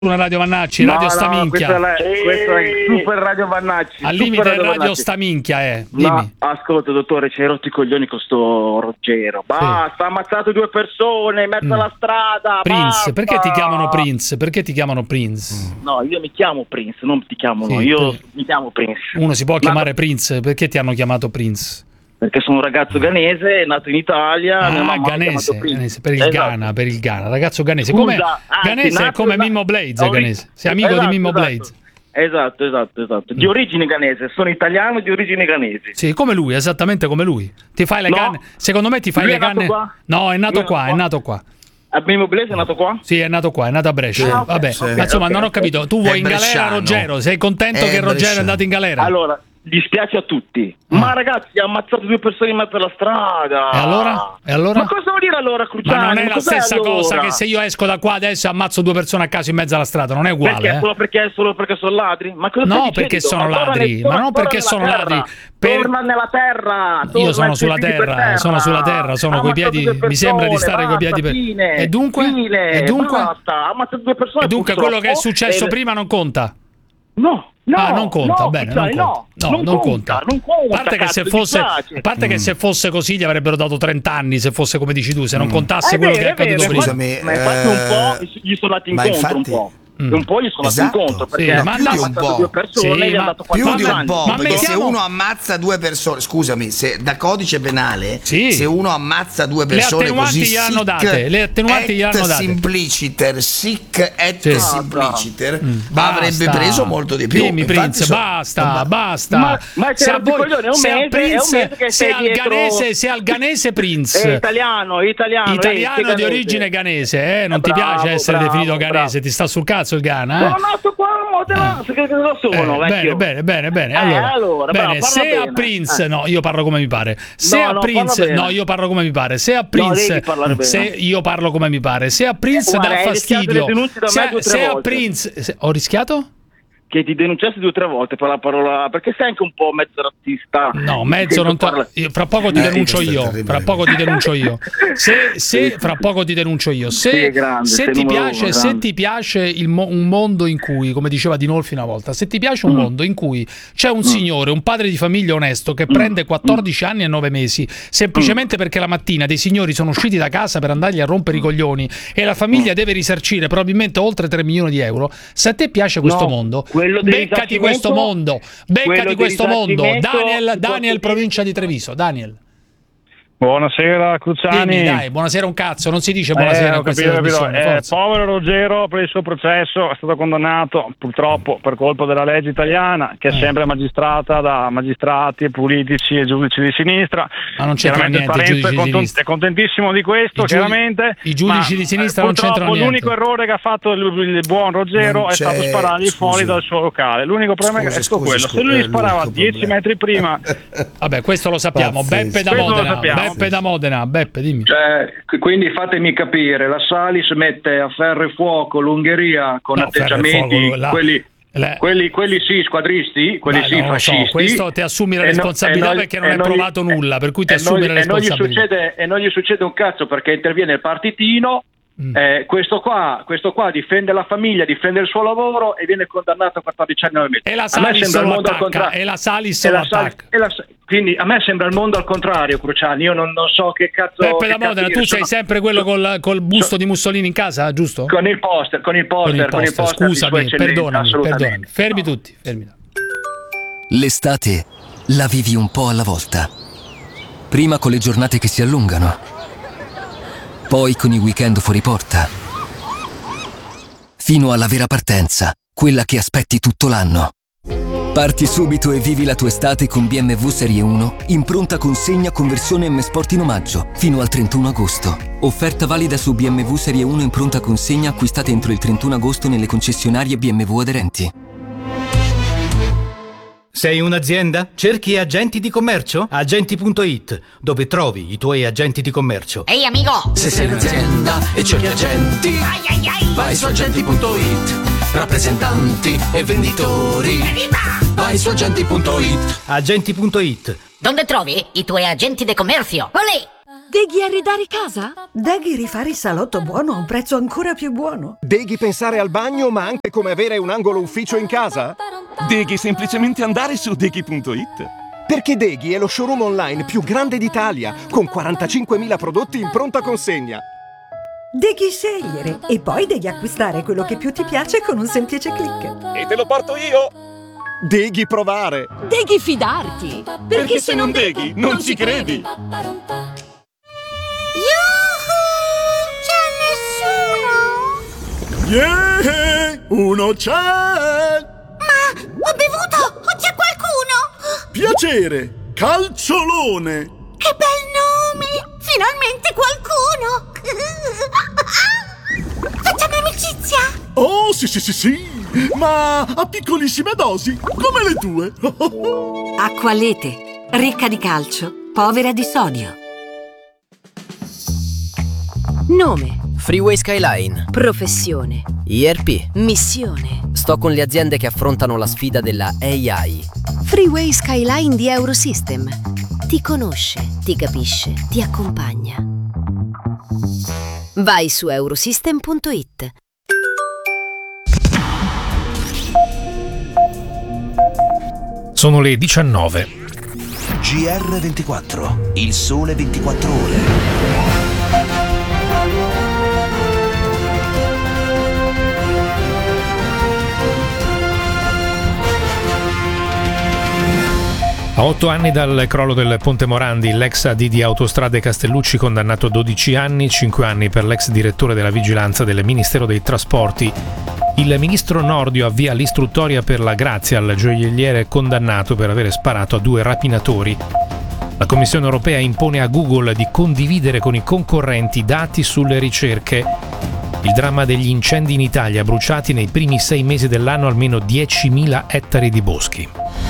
una Radio Vannacci, Radio Staminchia. Questo è il super Radio Vannacci. Al limite Radio Staminchia, dimmi. No, ascolta dottore, ci hai rotto i coglioni con sto Ruggero. Basta, ha ammazzato 2 persone in mezzo alla strada. Prince, basta. perché ti chiamano Prince? Perché ti chiamano Prince? No, io mi chiamo Prince, non ti chiamo Sì, io mi chiamo Prince. Uno si può chiamare Prince, perché ti hanno chiamato Prince? Perché sono un ragazzo ghanese, nato in Italia. Mia mamma Ghanese, per il Ghana, per il Ghana, ragazzo ghanese. Scusa, Come Ghanese è come nato Mimmo Blades, Ghanese. Sei amico di Mimmo Blades. Esatto. Di origine ghanese, sono italiano di origini ghanesi. Sì, come lui, esattamente come lui. Ti fai le canne? Secondo me ti fai Lui le è nato canne. qua? No, è nato qua. Mimmo Blades è nato qua? Sì, è nato qua, è nato a Brescia. Vabbè, ma insomma, non ho capito. Tu vuoi in galera Ruggero? Sei contento che Ruggero è andato in galera? Allora, dispiace a tutti. Ma ragazzi, ha ammazzato 2 persone in mezzo alla strada. E allora? Ma cosa vuol dire allora, Cruciani? Ma non è la stessa cosa che se io esco da qua adesso e ammazzo 2 persone a caso in mezzo alla strada, non è uguale. Perché? Solo perché sono ladri? Ma cosa no, perché sono ladri. Ma non perché sono ladri. Torna nella terra. Io sono sulla terra, sono coi piedi. Mi sembra di stare coi piedi per. E dunque? Basta, ha ammazzato 2 persone. E dunque quello che è successo prima non conta? No, non conta, bene, non conta. Non conta. A parte che se fosse così gli avrebbero dato 30 anni, se fosse come dici tu, se non contasse quello che è accaduto prima. Scusami, ma infatti un po' gli sono andati incontro un po'. Un po' gli sono andati incontro perché ha ammazzato 2 persone e gli ha dato 4 anni. Ma perché se uno ammazza 2 persone, scusami, se da codice penale se uno ammazza 2 persone così le attenuanti gli hanno date. Simpliciter, sic et simpliciter, avrebbe preso molto di più. Dimmi Prince, basta. Ma se al ghanese Prince. È italiano di origine ghanese, non ti piace essere definito ghanese, ti sta sul cazzo il Ghana? Sono nato qua a Modena, che lo sono, vecchio. Bene. Allora, bene, se a Prince, no, io parlo come mi pare. Se a Prince, no, io parlo come mi pare. Se a Prince, io parlo come mi pare. Se a Prince dà fastidio, se a Prince, ho rischiato? Che ti denunciassi 2 o 3 volte per la parola, perché sei anche un po' mezzo razzista. No, mezzo non fra poco ti denuncio io. Fra poco ti denuncio io. Se fra poco ti denuncio io. Se ti piace un mondo in cui, come diceva Dinolfi una volta, se ti piace un mondo in cui c'è un signore, un padre di famiglia onesto che prende 14 anni e 9 mesi semplicemente perché la mattina dei signori sono usciti da casa per andargli a rompere i coglioni e la famiglia deve risarcire probabilmente oltre 3 milioni di euro, se a te piace questo mondo, beccati questo mondo. Daniel, provincia di Treviso. Daniel. Buonasera Cruciani. Dimmi, dai, buonasera un cazzo, non si dice buonasera in questa trasmissione. Povero Ruggero per il suo processo è stato condannato purtroppo per colpa della legge italiana che è sempre magistrata da magistrati, politici e giudici di sinistra. Ma non c'entra niente i giudici di sinistra. È contentissimo di questo, chiaramente. I giudici di sinistra non c'entrano niente. L'unico errore che ha fatto il buon Ruggero è stato sparargli fuori dal suo locale. L'unico problema è stato quello. Se lui sparava 10 metri prima. Vabbè, questo lo sappiamo. Beppe da Modena. Beppe, dimmi. Quindi fatemi capire, la Salis mette a ferro e fuoco l'Ungheria con atteggiamenti quelli sì squadristi, fascisti. Questo ti assumi la responsabilità perché non hai provato nulla, per cui ti assumi la responsabilità. E non gli succede un cazzo perché interviene il partitino. Questo qua difende la famiglia, difende il suo lavoro e viene condannato a 14 anni e 9 mesi. E la Salis lo attacca. Quindi a me sembra il mondo al contrario, Cruciani. Io non so che cazzo. Beppe da Modena, tu sei sempre quello col busto di Mussolini in casa, giusto? Con il poster. Scusami, perdonami. Fermi tutti. L'estate la vivi un po' alla volta. Prima con le giornate che si allungano, poi con i weekend fuori porta, fino alla vera partenza, quella che aspetti tutto l'anno. Parti subito e vivi la tua estate con BMW Serie 1 in pronta consegna con versione M Sport in omaggio fino al 31 agosto. Offerta valida su BMW Serie 1 in pronta consegna acquistate entro il 31 agosto nelle concessionarie BMW aderenti. Sei un'azienda? Cerchi agenti di commercio? Agenti.it, dove trovi i tuoi agenti di commercio. Ehi amico! Se sei un'azienda e cerchi agenti, vai su agenti.it. Rappresentanti e venditori, vai su agenti.it. Agenti.it, dove trovi i tuoi agenti di commercio. Olè! Deghi arredare casa? Deghi rifare il salotto buono a un prezzo ancora più buono? Deghi pensare al bagno ma anche come avere un angolo ufficio in casa? Deghi semplicemente andare su deghi.it. Perché Deghi è lo showroom online più grande d'Italia, con 45.000 prodotti in pronta consegna. Deghi scegliere e poi devi acquistare quello che più ti piace con un semplice click. E te lo porto io! Deghi provare! Deghi fidarti! Perché se non deghi, non ci credi! C'è nessuno? Yeah! Uno c'è! Ma ho bevuto! O c'è qualcuno? Piacere! Calciolone! Che bel nome! Finalmente qualcuno! Facciamo amicizia? Oh, sì! Ma a piccolissime dosi, come le tue! Acqualete, ricca di calcio, povera di sodio. Nome: Freeway Skyline. professione, ERP. missione. Sto con le aziende che affrontano la sfida della AI. Freeway Skyline di Eurosystem. Ti conosce, ti capisce, ti accompagna. Vai su Eurosystem.it. Sono le 19. GR24, il sole 24 ore. A 8 anni dal crollo del Ponte Morandi, l'ex AD di Autostrade Castellucci condannato a 12 anni, 5 anni per l'ex direttore della vigilanza del Ministero dei Trasporti. Il ministro Nordio avvia l'istruttoria per la grazia al gioielliere condannato per aver sparato a 2 rapinatori. La Commissione europea impone a Google di condividere con i concorrenti dati sulle ricerche. Il dramma degli incendi in Italia, bruciati nei primi 6 mesi dell'anno almeno 10.000 ettari di boschi.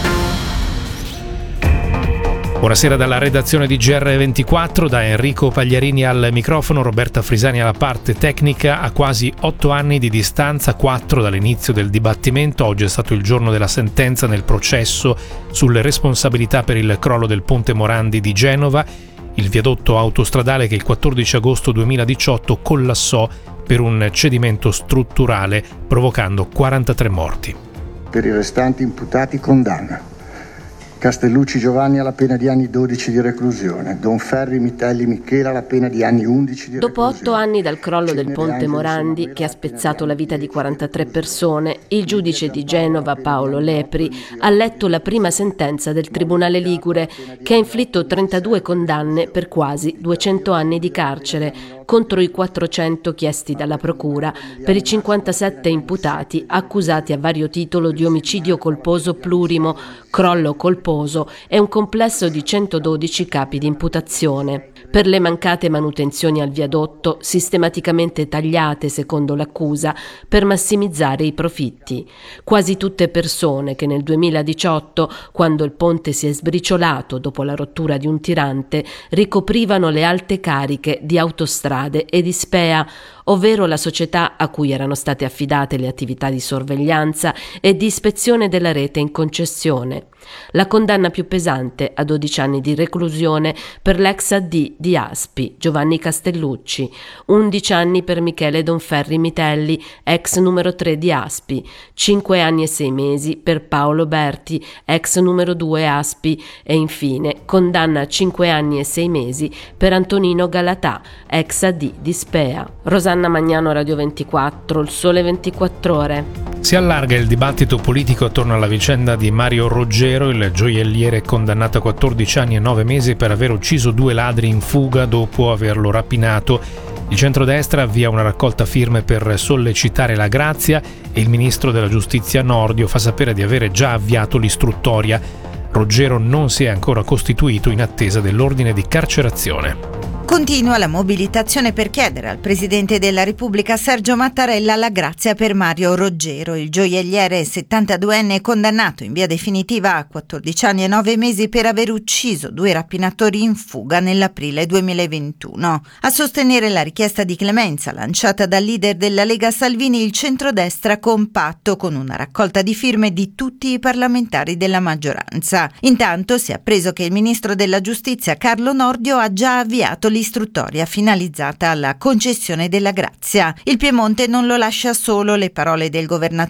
Buonasera dalla redazione di GR24, da Enrico Pagliarini al microfono, Roberta Frisani alla parte tecnica. A quasi 8 anni di distanza, 4 dall'inizio del dibattimento, oggi è stato il giorno della sentenza nel processo sulle responsabilità per il crollo del Ponte Morandi di Genova, il viadotto autostradale che il 14 agosto 2018 collassò per un cedimento strutturale, provocando 43 morti. Per i restanti imputati condanna: Castellucci Giovanni alla pena di anni 12 di reclusione, Donferri Mitelli Michela alla pena di anni 11 di Dopo reclusione. 8 anni dal crollo del Ponte Morandi, che ha spezzato la vita di 43 persone, il giudice di Genova Paolo Lepri ha letto la prima sentenza del Tribunale Ligure, che ha inflitto 32 condanne per quasi 200 anni di carcere, contro i 400 chiesti dalla Procura per i 57 imputati accusati a vario titolo di omicidio colposo plurimo, crollo colposo e un complesso di 112 capi di imputazione. Per le mancate manutenzioni al viadotto, sistematicamente tagliate secondo l'accusa per massimizzare i profitti. Quasi tutte persone che nel 2018, quando il ponte si è sbriciolato dopo la rottura di un tirante, ricoprivano le alte cariche di Autostrade e di SPEA, ovvero la società a cui erano state affidate le attività di sorveglianza e di ispezione della rete in concessione. La condanna più pesante a 12 anni di reclusione per l'ex AD di Aspi, Giovanni Castellucci, 11 anni per Michele Donferri Mitelli, ex numero 3 di Aspi, 5 anni e 6 mesi per Paolo Berti, ex numero 2 Aspi e infine condanna a 5 anni e 6 mesi per Antonino Galatà, ex AD di SPEA. Rosanna Magnano, Radio 24, il sole 24 ore. Si allarga il dibattito politico attorno alla vicenda di Mario Roggero, il gioielliere condannato a 14 anni e 9 mesi per aver ucciso 2 ladri in fuga dopo averlo rapinato. Il centrodestra avvia una raccolta firme per sollecitare la grazia e il ministro della giustizia Nordio fa sapere di avere già avviato l'istruttoria. Roggero non si è ancora costituito in attesa dell'ordine di carcerazione. Continua la mobilitazione per chiedere al Presidente della Repubblica Sergio Mattarella la grazia per Mario Roggero, il gioielliere 72enne condannato in via definitiva a 14 anni e 9 mesi per aver ucciso 2 rapinatori in fuga nell'aprile 2021. A sostenere la richiesta di clemenza lanciata dal leader della Lega Salvini, il centrodestra compatto con una raccolta di firme di tutti i parlamentari della maggioranza. Intanto si è appreso che il ministro della Giustizia Carlo Nordio ha già avviato l'istruttoria finalizzata alla concessione della grazia. Il Piemonte non lo lascia solo, le parole del governatore